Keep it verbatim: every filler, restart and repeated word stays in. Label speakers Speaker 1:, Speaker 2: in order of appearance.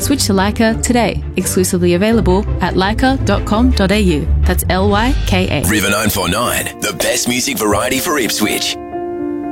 Speaker 1: Switch to Leica today. Exclusively available at leica dot com dot a u. That's L Y K A.
Speaker 2: River nine four nine, the best music variety for Ipswich.